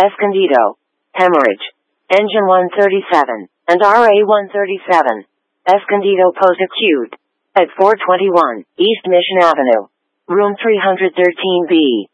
Escondido. Hemorrhage. Engine 137 and RA-137. Escondido post-acute. At 421 East Mission Avenue. Room 313B.